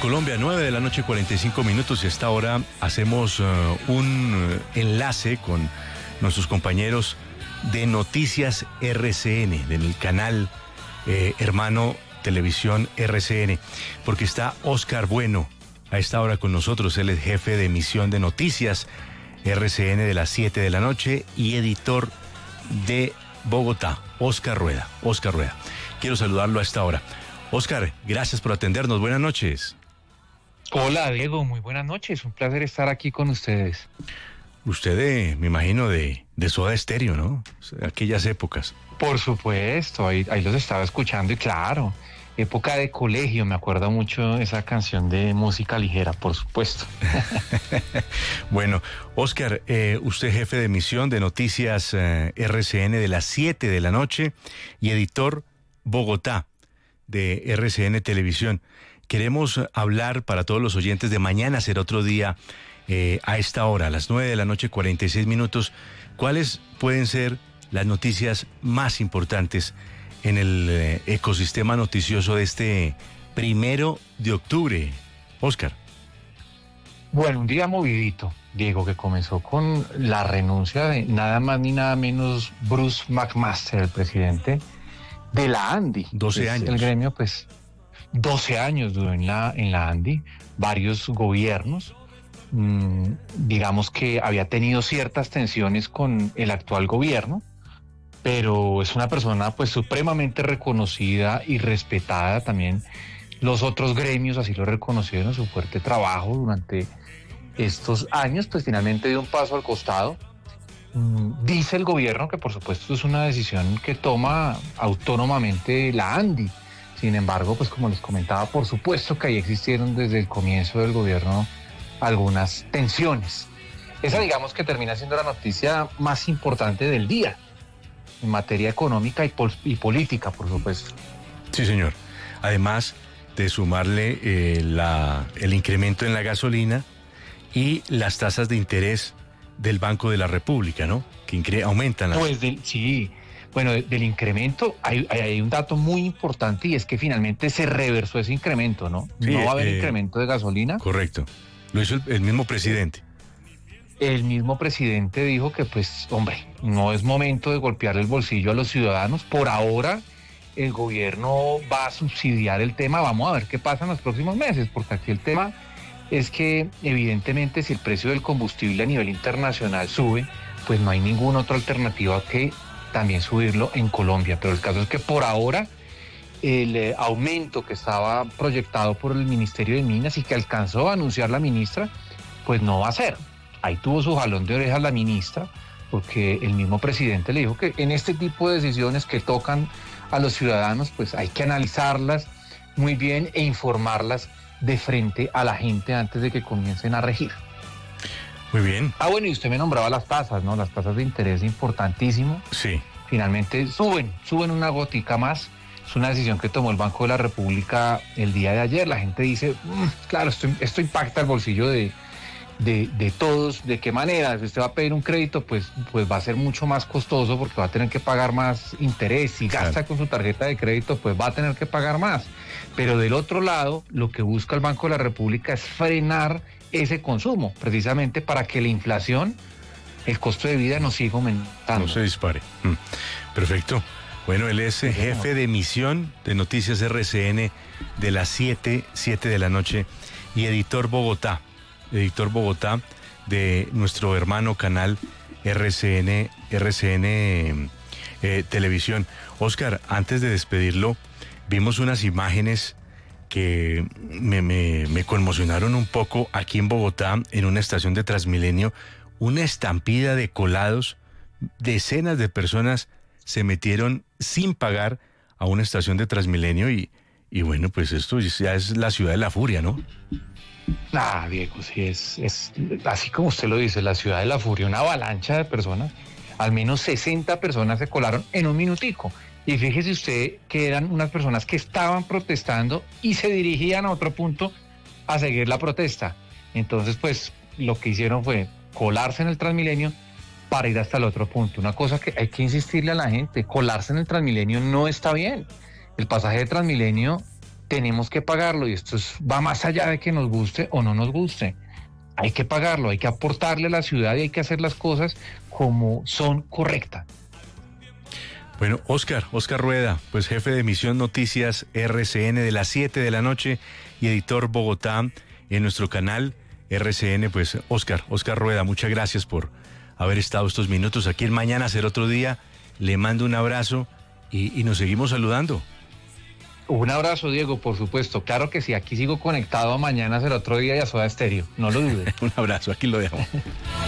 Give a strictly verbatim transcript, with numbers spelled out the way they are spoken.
Colombia, nueve de la noche, cuarenta y cinco minutos, y hasta ahora hacemos uh, un uh, enlace con nuestros compañeros de Noticias R C N, del canal eh, hermano Televisión R C N, porque está Oscar Bueno a esta hora con nosotros. Él es jefe de emisión de Noticias R C N de las siete de la noche y editor de Bogotá. Oscar Rueda, Oscar Rueda. Quiero saludarlo a esta hora. Oscar, gracias por atendernos. Buenas noches. Hola, Diego. Muy buenas noches. Un placer estar aquí con ustedes. Usted, de, me imagino, de, de Soda Stereo, ¿no? Aquellas épocas. Por supuesto, ahí, ahí los estaba escuchando y claro, época de colegio, me acuerdo mucho esa canción de música ligera, por supuesto. Bueno, Oscar, eh, usted jefe de emisión de Noticias eh, R C N de las siete de la noche y editor Bogotá de R C N Televisión. Queremos hablar para todos los oyentes de mañana, será otro día eh, a esta hora, a las nueve de la noche, cuarenta y seis minutos. ¿Cuáles pueden ser las noticias más importantes en el eh, ecosistema noticioso de este primero de octubre? Oscar. Bueno, un día movidito, Diego, que comenzó con la renuncia de nada más ni nada menos Bruce McMaster, el presidente de la ANDI. doce años. El gremio, pues, doce años duró en la, en la ANDI, varios gobiernos. Mmm, digamos que había tenido ciertas tensiones con el actual gobierno, pero es una persona pues supremamente reconocida y respetada. También los otros gremios así lo reconocieron en su fuerte trabajo durante estos años. Pues finalmente dio un paso al costado. Dice el gobierno que por supuesto es una decisión que toma autónomamente la ANDI. Sin embargo, pues como les comentaba, por supuesto que ahí existieron desde el comienzo del gobierno algunas tensiones. Esa, digamos, que termina siendo la noticia más importante del día en materia económica y, pol y política, por supuesto. Sí, señor. Además de sumarle eh, la, el incremento en la gasolina y las tasas de interés del Banco de la República, ¿no? Que incre aumentan. Las... Pues del, sí, bueno, de, del incremento hay, hay, hay un dato muy importante y es que finalmente se reversó ese incremento, ¿no? Sí, no va a haber eh, incremento de gasolina. Correcto. Lo hizo el, el mismo presidente. El mismo presidente dijo que, pues, hombre, no es momento de golpear el bolsillo a los ciudadanos. Por ahora, el gobierno va a subsidiar el tema. Vamos a ver qué pasa en los próximos meses, porque aquí el tema es que, evidentemente, si el precio del combustible a nivel internacional sube, pues no hay ninguna otra alternativa que también subirlo en Colombia. Pero el caso es que por ahora el eh, aumento que estaba proyectado por el Ministerio de Minas y que alcanzó a anunciar la ministra, pues no va a ser. Ahí tuvo su jalón de orejas la ministra, porque el mismo presidente le dijo que en este tipo de decisiones que tocan a los ciudadanos, pues hay que analizarlas muy bien e informarlas de frente a la gente antes de que comiencen a regir. Muy bien. Ah, bueno, y usted me nombraba las tasas, ¿no? Las tasas de interés, importantísimo. Sí. Finalmente suben, suben una gotica más. Es una decisión que tomó el Banco de la República el día de ayer. La gente dice, mmm, claro, esto, esto impacta el bolsillo de, de, de todos. ¿De qué manera? Si usted va a pedir un crédito, pues, pues va a ser mucho más costoso porque va a tener que pagar más interés. Si gasta claro. con su tarjeta de crédito, pues va a tener que pagar más. Pero del otro lado, lo que busca el Banco de la República es frenar ese consumo, precisamente para que la inflación, el costo de vida no siga aumentando. No se dispare. Mm. Perfecto. Bueno, él es jefe de emisión de Noticias R C N de las siete, siete de la noche y editor Bogotá, editor Bogotá de nuestro hermano canal R C N, R C N eh, Televisión. Oscar, antes de despedirlo, vimos unas imágenes que me, me, me conmocionaron un poco aquí en Bogotá, en una estación de Transmilenio, una estampida de colados, decenas de personas se metieron sin pagar a una estación de Transmilenio y, y bueno, pues esto ya es la ciudad de la furia, ¿no? Ah, Diego, sí, es, es así como usted lo dice, la ciudad de la furia, una avalancha de personas, al menos sesenta personas se colaron en un minutico. Y fíjese usted que eran unas personas que estaban protestando y se dirigían a otro punto a seguir la protesta. Entonces, pues, lo que hicieron fue colarse en el Transmilenio para ir hasta el otro punto. Una cosa que hay que insistirle a la gente, colarse en el Transmilenio no está bien. El pasaje de Transmilenio tenemos que pagarlo y esto es, va más allá de que nos guste o no nos guste. Hay que pagarlo, hay que aportarle a la ciudad y hay que hacer las cosas como son correctas. Bueno, Oscar, Oscar Rueda, pues jefe de emisión Noticias R C N de las siete de la noche y editor Bogotá en nuestro canal R C N, pues Oscar, Oscar Rueda, muchas gracias por haber estado estos minutos aquí en Mañana Será Otro Día. Le mando un abrazo y, y nos seguimos saludando. Un abrazo, Diego, por supuesto. Claro que sí, aquí sigo conectado a Mañana Será Otro Día y a Soda Stereo, no lo dudes. Un abrazo, aquí lo dejo.